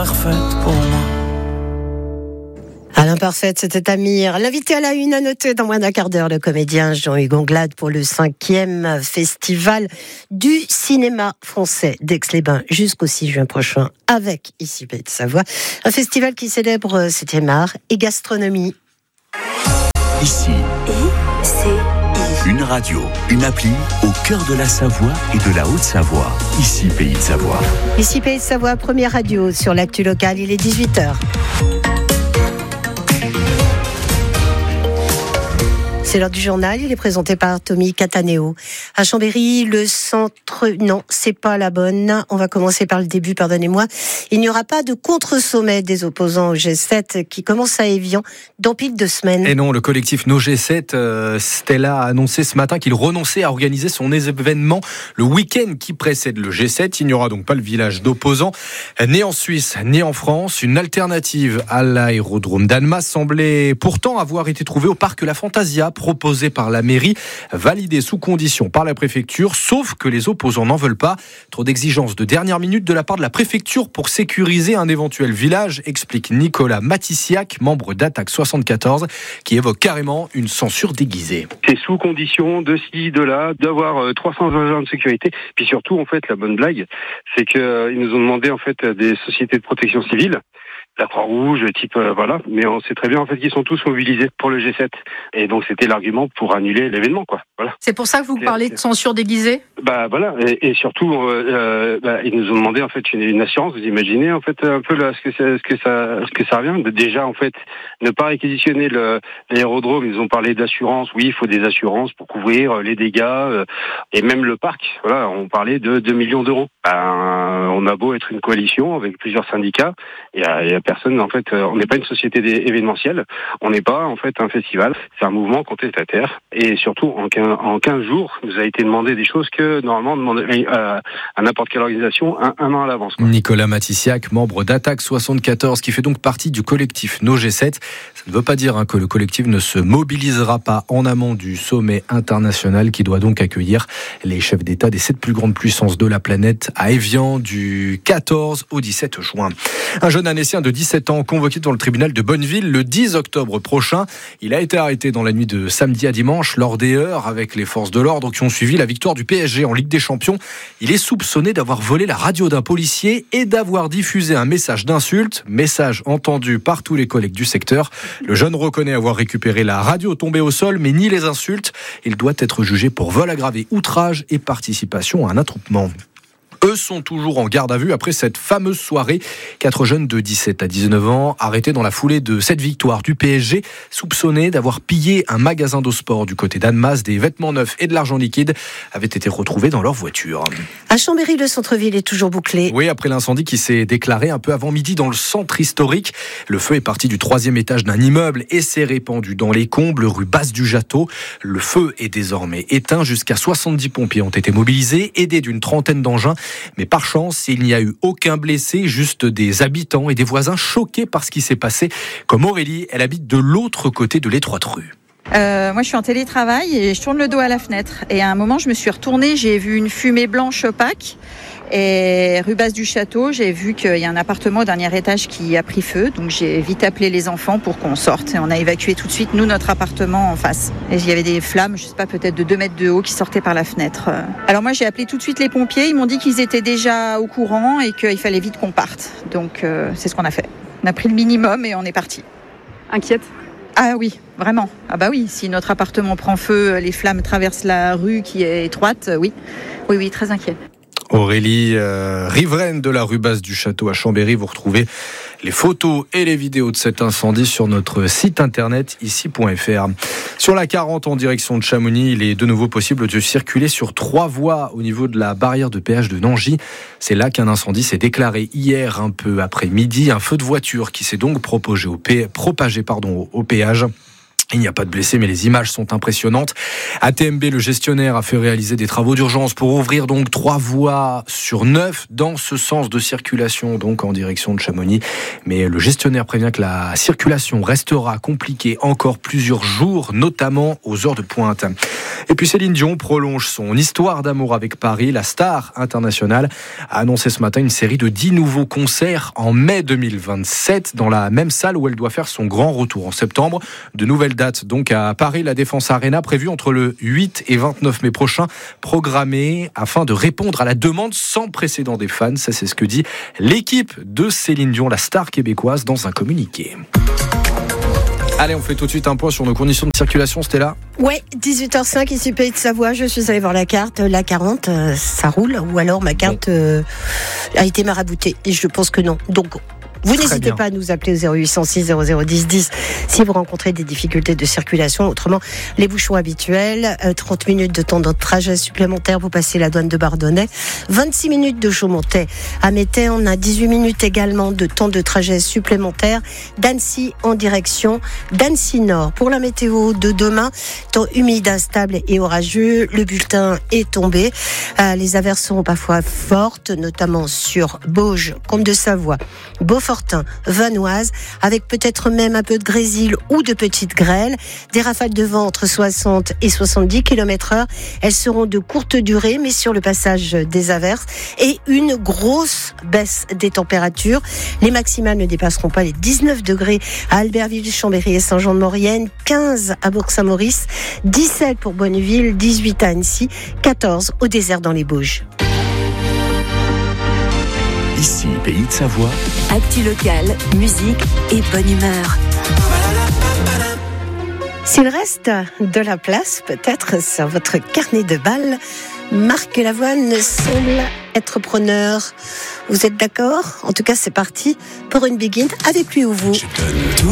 parfaite pour moi. À l'imparfaite, c'était Amir. L'invité à la une à noter dans moins d'un quart d'heure, le comédien Jean-Hugues Anglade pour le 5e festival du cinéma français d'Aix-les-Bains jusqu'au 6 juin prochain avec Ici Pays de Savoie. Un festival qui célèbre 7e art et gastronomie. Ici, une radio, une appli au cœur de la Savoie et de la Haute-Savoie. Ici Pays de Savoie. Ici Pays de Savoie, première radio sur l'actu locale, il est 18h. C'est l'heure du journal, il est présenté par Tommy Cataneo. À Chambéry, le centre... Non, c'est pas la bonne. On va commencer par le début, pardonnez-moi. Il n'y aura pas de contre-sommet des opposants au G7 qui commence à Évian dans pile 2 semaines. Et non, le collectif No G7, Stella a annoncé ce matin qu'il renonçait à organiser son événement le week-end qui précède le G7. Il n'y aura donc pas le village d'opposants, ni en Suisse, ni en France. Une alternative à l'aérodrome d'Annemasse semblait pourtant avoir été trouvée au parc La Fantasia, proposé par la mairie, validé sous condition par la préfecture, sauf que les opposants n'en veulent pas. Trop d'exigences de dernière minute de la part de la préfecture pour sécuriser un éventuel village, explique Nicolas Matissiac, membre d'Attaque 74, qui évoque carrément une censure déguisée. C'est sous condition de ci, de là, d'avoir 300 agents de sécurité. Puis surtout, en fait, la bonne blague, c'est qu'ils nous ont demandé, en fait, des sociétés de protection civile, la Croix-Rouge, type, voilà. Mais on sait très bien, en fait, qu'ils sont tous mobilisés pour le G7. Et donc, c'était l'argument pour annuler l'événement, quoi. Voilà. C'est pour ça que vous parlez de censure déguisée ? Bah, voilà. Et surtout, ils nous ont demandé, en fait, une assurance. Vous imaginez, en fait, un peu là, ce que ça revient. Déjà, en fait, ne pas réquisitionner l'aérodrome. Ils ont parlé d'assurance. Oui, il faut des assurances pour couvrir les dégâts. Et même le parc. Voilà. On parlait de 2 millions d'euros. On a beau être une coalition avec plusieurs syndicats. Il y a personne, en fait, on n'est pas une société événementielle, on n'est pas, en fait, un festival, c'est un mouvement contestataire, et surtout, en 15 jours, nous a été demandé des choses que, normalement, on demande à n'importe quelle organisation un an à l'avance, quoi. Nicolas Matissiac, membre d'Attaque 74, qui fait donc partie du collectif No G7. Ça ne veut pas dire que le collectif ne se mobilisera pas en amont du sommet international qui doit donc accueillir les chefs d'État des 7 plus grandes puissances de la planète à Évian du 14 au 17 juin. Un jeune Annécien de 17 ans convoqué dans le tribunal de Bonneville le 10 octobre prochain. Il a été arrêté dans la nuit de samedi à dimanche lors des heurts avec les forces de l'ordre qui ont suivi la victoire du PSG en Ligue des Champions. Il est soupçonné d'avoir volé la radio d'un policier et d'avoir diffusé un message d'insulte, message entendu par tous les collègues du secteur. Le jeune reconnaît avoir récupéré la radio tombée au sol mais nie les insultes. Il doit être jugé pour vol aggravé, outrage et participation à un attroupement. Eux sont toujours en garde à vue après cette fameuse soirée. 4 jeunes de 17 à 19 ans arrêtés dans la foulée de cette victoire du PSG, soupçonnés d'avoir pillé un magasin de sport du côté d'Annemasse. Des vêtements neufs et de l'argent liquide avaient été retrouvés dans leur voiture. À Chambéry, le centre-ville est toujours bouclé. Oui, après l'incendie qui s'est déclaré un peu avant midi dans le centre historique. Le feu est parti du 3e étage d'un immeuble et s'est répandu dans les combles, rue Basse du Château. Le feu est désormais éteint. Jusqu'à 70 pompiers ont été mobilisés, aidés d'une trentaine d'engins. Mais par chance, il n'y a eu aucun blessé, juste des habitants et des voisins choqués par ce qui s'est passé. Comme Aurélie, elle habite de l'autre côté de l'étroite rue. Moi, je suis en télétravail et je tourne le dos à la fenêtre. Et à un moment, je me suis retournée, j'ai vu une fumée blanche opaque. Et rue Basse du Château, j'ai vu qu'il y a un appartement au dernier étage qui a pris feu. Donc, j'ai vite appelé les enfants pour qu'on sorte. Et on a évacué tout de suite, nous, notre appartement en face. Et il y avait des flammes, je sais pas, peut-être de 2 mètres de haut qui sortaient par la fenêtre. Alors moi, j'ai appelé tout de suite les pompiers. Ils m'ont dit qu'ils étaient déjà au courant et qu'il fallait vite qu'on parte. Donc, c'est ce qu'on a fait. On a pris le minimum et on est parti. Inquiète ? Ah oui, vraiment. Ah bah oui, si notre appartement prend feu, les flammes traversent la rue qui est étroite, oui. Oui, très inquiet. Aurélie, riveraine de la rue Basse du Château à Chambéry, vous retrouvez les photos et les vidéos de cet incendie sur notre site internet ici.fr. Sur la 40 en direction de Chamonix, il est de nouveau possible de circuler sur 3 voies au niveau de la barrière de péage de Nangy. C'est là qu'un incendie s'est déclaré hier un peu après midi. Un feu de voiture qui s'est donc propagé au péage. Il n'y a pas de blessés, mais les images sont impressionnantes. ATMB, le gestionnaire, a fait réaliser des travaux d'urgence pour ouvrir donc 3 voies sur 9 dans ce sens de circulation, donc en direction de Chamonix. Mais le gestionnaire prévient que la circulation restera compliquée encore plusieurs jours, notamment aux heures de pointe. Et puis Céline Dion prolonge son histoire d'amour avec Paris. La star internationale a annoncé ce matin une série de 10 nouveaux concerts en mai 2027 dans la même salle où elle doit faire son grand retour en septembre. De nouvelles dates donc à Paris, la Défense Arena, prévue entre le 8 et 29 mai prochain, programmée afin de répondre à la demande sans précédent des fans. Ça, c'est ce que dit l'équipe de Céline Dion, la star québécoise, dans un communiqué. Allez, on fait tout de suite un point sur nos conditions de circulation, Stella. Ouais, 18h05, ici Pays de Savoie. Je suis allée voir la carte. La 40, ça roule. Ou alors ma carte a été maraboutée. Et je pense que non. Donc, vous n'hésitez pas à nous appeler au 0806 0010 10 si vous rencontrez des difficultés de circulation. Autrement, les bouchons habituels, 30 minutes de temps de trajet supplémentaire pour passer la douane de Bardonnay, 26 minutes de Chaumontet à Métais. On a 18 minutes également de temps de trajet supplémentaire d'Annecy en direction d'Annecy Nord. Pour la météo de demain, temps humide, instable et orageux. Le bulletin est tombé. Les averses seront parfois fortes, notamment sur Bauges, Comte de Savoie, Beaufort, Vanoise, avec peut-être même un peu de grésil ou de petites grêles. Des rafales de vent entre 60 et 70 km/h. Elles seront de courte durée, mais sur le passage des averses. Et une grosse baisse des températures. Les maximales ne dépasseront pas les 19 degrés à Albertville, Chambéry et Saint-Jean-de-Maurienne, 15 à Bourg-Saint-Maurice, 17 pour Bonneville, 18 à Annecy, 14 au désert dans les Bauges. Ici, Pays de Savoie. Actu locale, musique et bonne humeur. S'il reste de la place, peut-être sur votre carnet de balles, Marc Lavoine semble être preneur. Vous êtes d'accord ? En tout cas, c'est parti pour une begin avec lui ou vous.